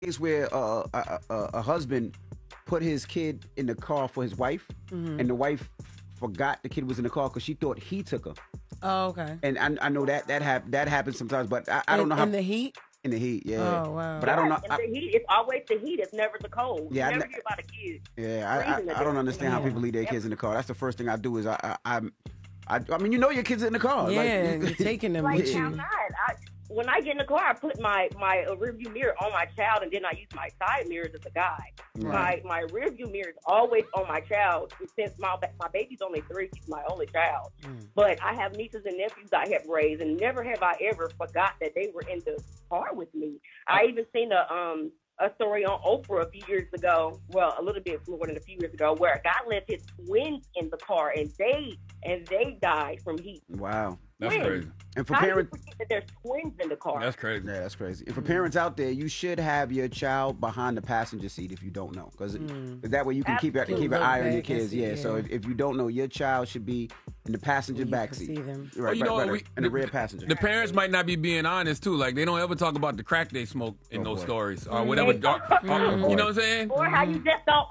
case where a husband put his kid in the car for his wife, and the wife forgot the kid was in the car because she thought he took her. Oh, okay. And I know that happens sometimes, but I don't know how. In the heat? In the heat, yeah. Oh, wow. But I don't know. In the heat, it's always the heat. It's never the cold. Yeah, you never hear about a kid. Yeah, I don't understand how people leave their kids in the car. That's the first thing I do is I mean, you know your kids are in the car. Yeah, you're taking them with I'm you. not. When I get in the car, I put my rearview mirror on my child, and then I use my side mirrors as a guide. Right. My rearview mirror is always on my child. Since my baby's only 3, she's my only child. But I have nieces and nephews I have raised, and never have I ever forgot that they were in the car with me. I even seen a story on Oprah a few years ago. Well, a little bit more than a few years ago, where a guy left his twins in the car, and they died from heat. Wow. That's crazy. And for How parents, do you forget that there's twins in the car? That's crazy. yeah, that's crazy. And for parents out there, you should have your child behind the passenger seat if you don't know, because that way you can keep an eye on your kids. Yeah. So if you don't know, your child should be in the passenger back seat. See them. Right, you know, right, in the rear passenger. The parents might not be being honest too. Like they don't ever talk about the crack they smoke in those stories or whatever. You know what I'm saying? Or how you just don't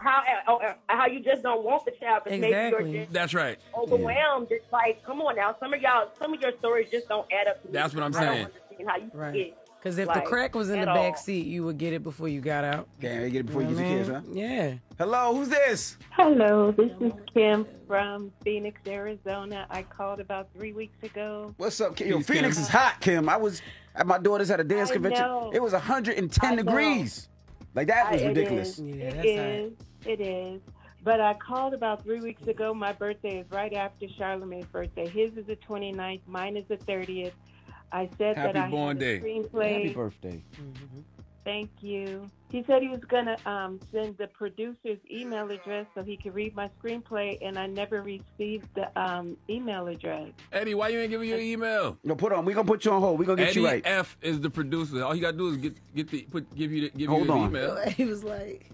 how you just don't want the child because Exactly. maybe you're just That's right. overwhelmed. It's like, come on now, some of your stories just don't add up to me. That's what I'm I don't saying. understand how you Right. get. Because if the Like, crack was in the at back all. seat, you would get it before you got out. Damn, you get it before you get your kids, huh? Yeah. Hello, who's this? Hello, this is Kim from Phoenix, Arizona. I called about 3 weeks ago. What's up, Kim? Yo, Peace, Phoenix Kim. is hot, Kim. I was at my daughter's at a dance I convention. know. It was 110 I know. degrees. Like that was It ridiculous. is. Yeah, It that's is. It is. But I called about 3 weeks ago. My birthday is right after Charlamagne's birthday. His is the 29th. Mine is the 30th. I said Happy that I born had a day. screenplay. Happy birthday. Thank you. He said he was going to send the producer's email address so he could read my screenplay, and I never received the email address. Eddie, why you ain't giving your email? No, we're gonna put you on hold. We're gonna get Eddie you right. F is the producer. All you gotta do is give you Hold the on. email. He was like,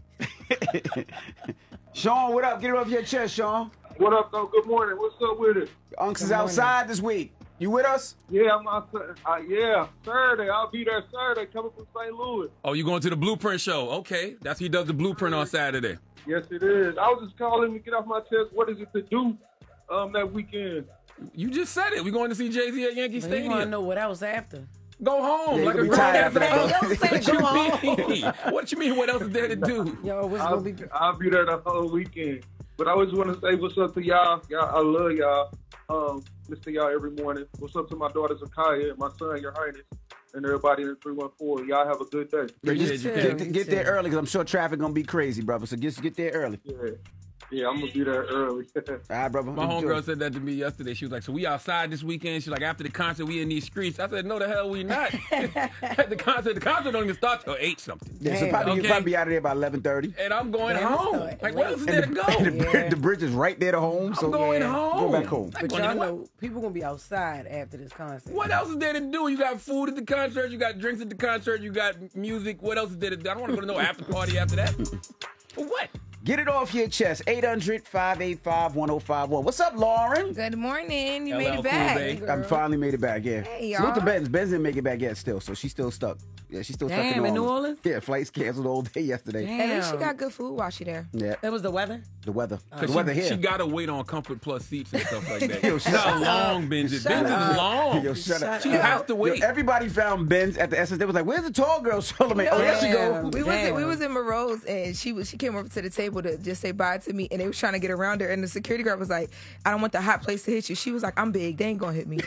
Sean, what up? Get it off your chest, Sean. What up, though? Good morning. What's up with it? Unks is outside this week. You with us? Yeah, I'm outside. Yeah, Saturday. I'll be there Saturday coming from St. Louis. Oh, you going to the Blueprint show? Okay, that's he does the Blueprint on Saturday. Yes, it is. I was just calling to get off my chest. What is it to do that weekend? You just said it. We going to see Jay-Z at Yankee you want to Stadium. know what else after. Go home. Yeah, like you a gonna be tired grown after that, man. bro. Don't say What go you home. mean? What you mean? What else is there to do? Yo, what's I'll, going to be... I'll be there the whole weekend. But I always want to say what's up to y'all. I love y'all. Listen to y'all every morning. What's up to my daughter Zakaya and my son, Your Highness, and everybody in 314. Y'all have a good day. Just you get there early because I'm sure traffic gonna be crazy, brother. So just get there early. Yeah, I'm going to be there early. All right, brother. My homegirl said that to me yesterday. She was like, so we outside this weekend? She's like, after the concert, we in these streets. I said, no, the hell we not. the concert don't even start till 8 something. Yeah, so Damn. probably Okay. you'll probably be out of there by 11:30. And I'm going Damn, home. it's Like, what else is there to go? The bridge is right there to home. So I'm going home. Go back home. Like, But going y'all to- know, people going to be outside after this concert. What else is there to do? You got food at the concert, you got drinks at the concert, you got music. What else is there to do? I don't want to go to no after party after that. For what? Get it off your chest. 800-585-1051. What's up, Lauren? Good morning. You made LL it Cool back. J. I finally made it back, yeah. Hey, Salute to y'all. Benz. Benz didn't make it back yet still, so she's still stuck. Yeah, she's still stuck Damn, in in New Orleans? Yeah, flights canceled all day yesterday. At least she Damn. got good food while she there. Yeah, That was the weather? the weather. The She- weather here. She got to wait on Comfort Plus seats and stuff like that. Yo, She's not long, Benz. Benz is long. Yo, shut up. She has to Yo, wait. everybody found Benz at the SS. They was like, where's the tall girl, Charlamagne? Oh, there she go. We Damn. was in Monroe's and she came over to the table to just say bye to me and they was trying to get around her and the security guard was like, I don't want the hot place to hit you. She was like, I'm big, they ain't gonna hit me.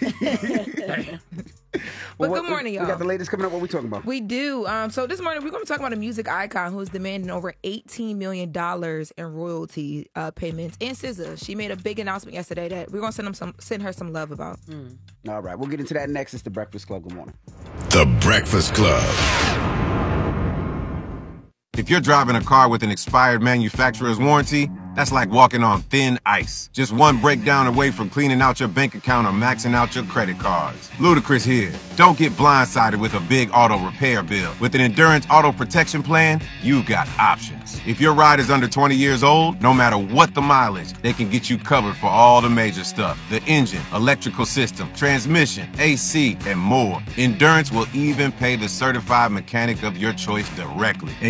But good morning, y'all. We got the latest coming up. What we talking about? We do. So this morning we're going to talk about a music icon who's demanding over $18 million in royalty payments. And SZA, she made a big announcement yesterday that we're going to send her some love about. All right, we'll get into that next. It's the Breakfast Club. Good morning. The Breakfast Club. If you're driving a car with an expired manufacturer's warranty, that's like walking on thin ice. Just one breakdown away from cleaning out your bank account or maxing out your credit cards. Ludacris here. Don't get blindsided with a big auto repair bill. With an Endurance Auto Protection Plan, you've got options. If your ride is under 20 years old, no matter what the mileage, they can get you covered for all the major stuff. The engine, electrical system, transmission, AC, and more. Endurance will even pay the certified mechanic of your choice directly.